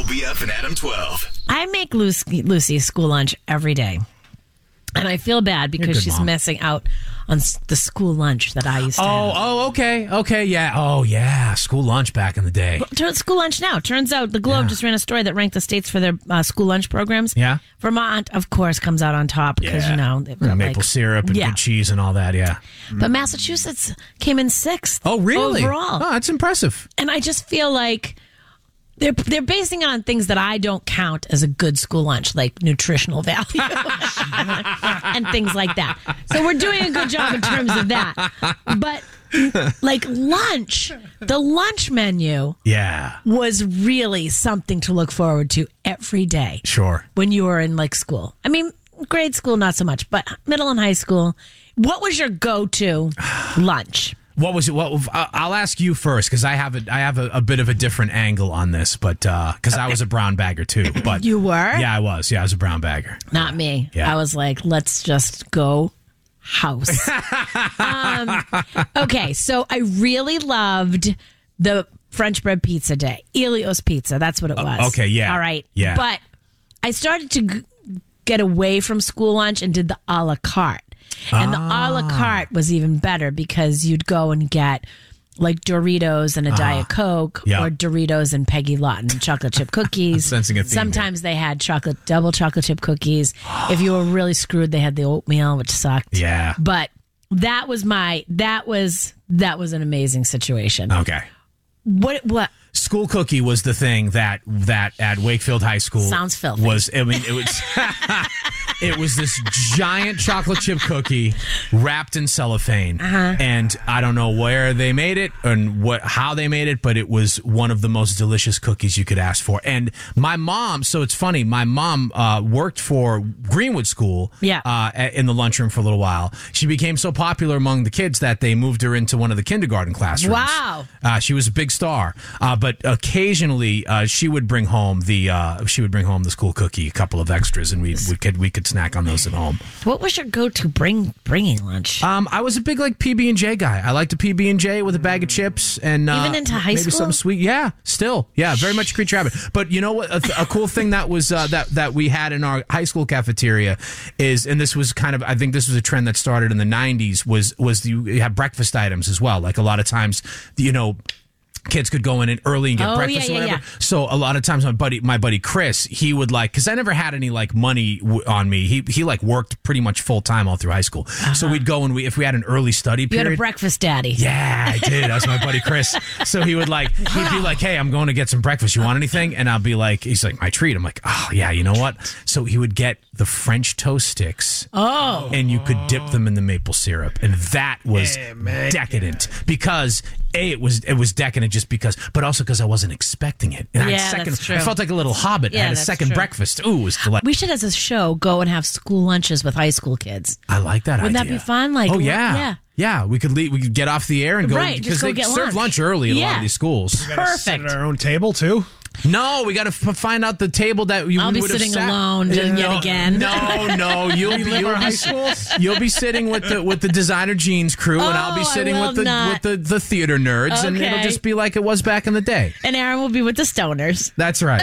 LBF and Adam 12. I make Lucy school lunch every day. And I feel bad because she's missing out on the school lunch that I used to have. Oh, okay. Okay, yeah. Oh, yeah. School lunch back in the day. School lunch now. Turns out the Globe just ran a story that ranked the states for their school lunch programs. Yeah. Vermont, of course, comes out on top because, they've got maple syrup and good cheese and all that, yeah. But Massachusetts came in 6th. Oh, really? Overall. Oh, that's impressive. And I just feel like they're basing it on things that I don't count as a good school lunch, like nutritional value and things like that. So we're doing a good job in terms of that. But like lunch, the lunch menu was really something to look forward to every day. Sure. When you were in like school. I mean, grade school, not so much, but middle and high school. What was your go-to lunch? What was it? I'll ask you first because I have a bit of a different angle on this, but because I was a brown bagger too. But you were? Yeah, I was. Yeah, I was a brown bagger. Not me. Yeah. I was like, let's just go house. Okay, so I really loved the French bread pizza day, Elio's Pizza. That's what it was. Okay, yeah, all right, yeah. But I started to get away from school lunch and did the a la carte. And the a la carte was even better because you'd go and get like Doritos and a Diet Coke or Doritos and Peggy Lawton chocolate chip cookies. Sensing a theme Sometimes they had double chocolate chip cookies. If you were really screwed, they had the oatmeal, which sucked. Yeah. But that was an amazing situation. Okay. What? School cookie was the thing that at Wakefield High School sounds filthy. It was it was this giant chocolate chip cookie wrapped in cellophane, and I don't know where they made it and how they made it, but it was one of the most delicious cookies you could ask for. And my mom, so it's funny, my mom worked for Greenwood School, in the lunchroom for a little while. She became so popular among the kids that they moved her into one of the kindergarten classrooms. Wow! She was a big star. But occasionally she would bring home the school cookie, a couple of extras, and we could snack on those at home. What was your go-to bringing lunch? I was a big like PB&J guy. I liked a PB&J with a bag of chips and even into high maybe school, something sweet. Yeah, still, yeah, very much Creature Rabbit. But you know what? A cool thing that was that we had in our high school cafeteria is, and this was kind of, I think this was a trend that started in the '90s. Was you have breakfast items as well? Like a lot of times, kids could go in early and get breakfast or whatever. Yeah. So a lot of times my buddy Chris, he would because I never had any money on me. He worked pretty much full time all through high school. So we'd go and if we had an early study period. You had a breakfast daddy. Yeah, I did. That was my buddy Chris. So he would he'd be like, hey, I'm going to get some breakfast. You want anything? And I'll be like, he's like, my treat. I'm like, oh yeah, you know what? So he would get the French toast sticks. Oh. And you could dip them in the maple syrup. And that was decadent because it was decadent just because, but also because I wasn't expecting it. And that's true. I felt like a little hobbit. I had a second breakfast. Ooh, it was delightful. We should, as a show, go and have school lunches with high school kids. I like that Wouldn't idea. that be fun? Yeah, we could leave. We could get off the air and go because they serve lunch early at a lot of these schools. Perfect. Sit at our own table too. No, we got to find out the table that I'll be sitting alone yet again. No, you'll be sitting with the designer jeans crew, and I'll be sitting with the theater nerds, and it'll just be like it was back in the day. And Aaron will be with the stoners. That's right.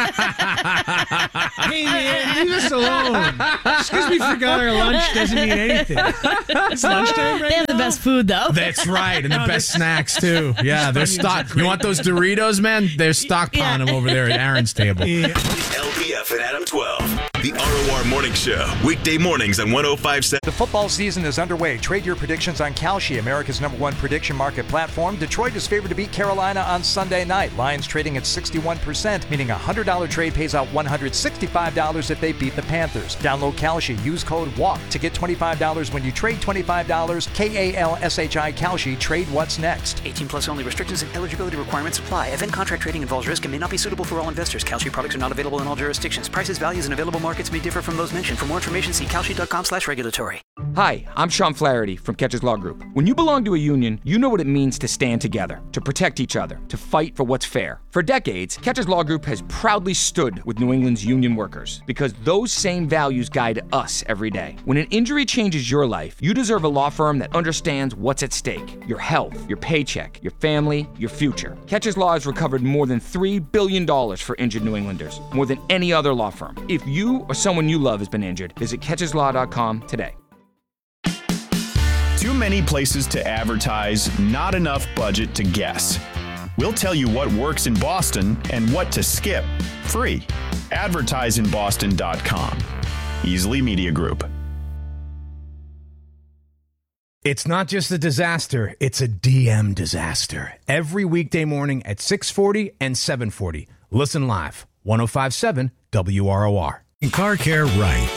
Hey man, leave us alone. Just because we forgot our lunch doesn't mean anything. It's lunchtime right They have the best food though. That's right, and the best snacks too. Yeah, they're stocked. You want those Doritos, man? They're stockpiling them over there at Aaron's table. LBF and Adam 12. The ROR Morning Show. Weekday mornings on 105.7. The football season is underway. Trade your predictions on Kalshi, America's #1 prediction market platform. Detroit is favored to beat Carolina on Sunday night. Lions trading at 61%, meaning a $100 trade pays out $165 if they beat the Panthers. Download Kalshi. Use code WALK to get $25 when you trade $25. KALSHI Kalshi. Trade what's next. 18 plus only. Restrictions and eligibility requirements apply. Event contract trading involves risk and may not be suitable for all investors. Kalshi products are not available in all jurisdictions. Prices, values, and available markets may differ from those mentioned. For more information, see kalshi.com/regulatory. Hi, I'm Sean Flaherty from Catches Law Group. When you belong to a union, you know what it means to stand together, to protect each other, to fight for what's fair. For decades, Catches Law Group has proudly stood with New England's union workers because those same values guide us every day. When an injury changes your life, you deserve a law firm that understands what's at stake: your health, your paycheck, your family, your future. Catches Law has recovered more than $3 billion for injured New Englanders, more than any other law firm. If you or someone you love has been injured, visit catcheslaw.com today. Too many places to advertise, not enough budget to guess. We'll tell you what works in Boston and what to skip. Free. AdvertiseInBoston.com. Easily Media Group. It's not just a disaster, it's a DM disaster. Every weekday morning at 6:40 and 7:40. Listen live. 105.7 WROR. Car Care Right.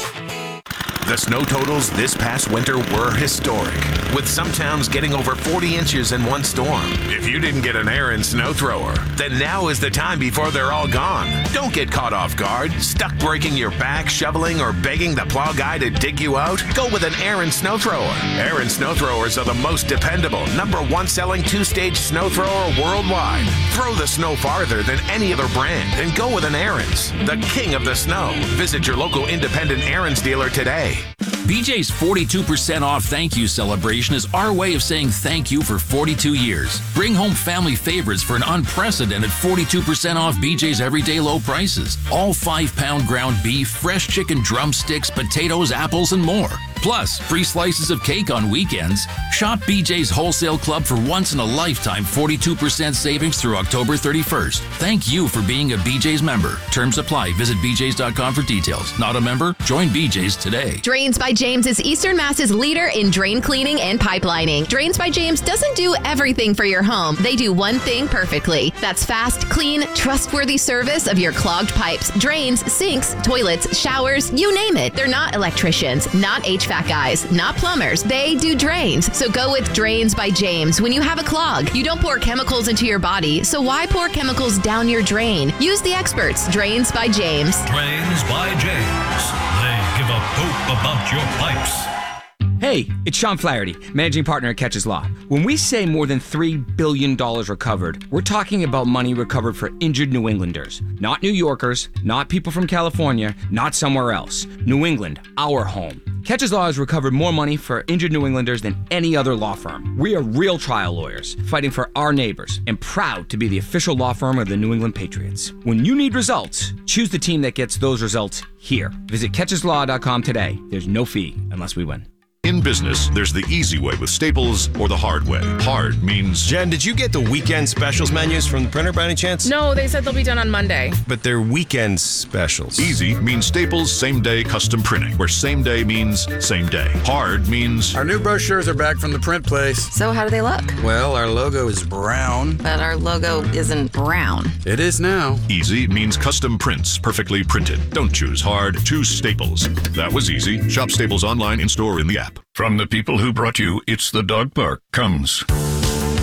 The snow totals this past winter were historic, with some towns getting over 40 inches in one storm. If you didn't get an Aaron snow thrower, then now is the time before they're all gone. Don't get caught off guard, stuck breaking your back, shoveling, or begging the plow guy to dig you out. Go with an Aaron snow thrower. Aaron snow throwers are the most dependable, #1 selling 2-stage snow thrower worldwide. Throw the snow farther than any other brand and go with an Aaron's, the king of the snow. Visit your local independent Aaron's dealer today. BJ's 42% off thank you celebration is our way of saying thank you for 42 years. Bring home family favorites for an unprecedented 42% off BJ's everyday low prices. All 5-pound ground beef, fresh chicken drumsticks, potatoes, apples, and more. Plus, free slices of cake on weekends. Shop BJ's Wholesale Club for once-in-a-lifetime 42% savings through October 31st. Thank you for being a BJ's member. Terms apply. Visit bjs.com for details. Not a member? Join BJ's today. Drains by James is Eastern Mass's leader in drain cleaning and pipelining. Drains by James doesn't do everything for your home. They do one thing perfectly. That's fast, clean, trustworthy service of your clogged pipes, drains, sinks, toilets, showers, you name it. They're not electricians, not HVAC guys, not plumbers. They do drains. So go with Drains by James when you have a clog. You don't pour chemicals into your body, so why pour chemicals down your drain? Use the experts. Drains by James. Drains by James. They give a poop about your pipes. Hey, it's Sean Flaherty, managing partner at Catches Law. When we say more than $3 billion recovered, we're talking about money recovered for injured New Englanders. Not New Yorkers, not people from California, not somewhere else. New England, our home. Catches Law has recovered more money for injured New Englanders than any other law firm. We are real trial lawyers, fighting for our neighbors, and proud to be the official law firm of the New England Patriots. When you need results, choose the team that gets those results here. Visit catcheslaw.com today. There's no fee unless we win. In business, there's the easy way with Staples or the hard way. Hard means... Jen, did you get the weekend specials menus from the printer by any chance? No, they said they'll be done on Monday. But they're weekend specials. Easy means Staples same-day custom printing, where same-day means same day. Hard means... Our new brochures are back from the print place. So how do they look? Well, our logo is brown. But our logo isn't brown. It is now. Easy means custom prints, perfectly printed. Don't choose hard, choose Staples. That was easy. Shop Staples online, in-store, in the app. From the people who brought you It's the Dog Park comes